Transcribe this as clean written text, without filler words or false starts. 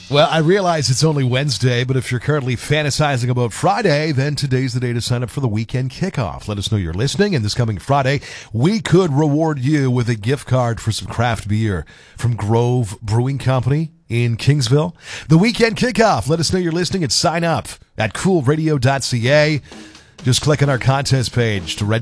Well, I realize it's only Wednesday, but if you're currently fantasizing about Friday, then today's the day to sign up for the weekend kickoff. Let us know you're listening, and this coming Friday, we could reward you with a gift card for some craft beer from Grove Brewing Company in Kingsville. The weekend kickoff. Let us know you're listening and sign up at coolradio.ca. Just click on our contest page to register.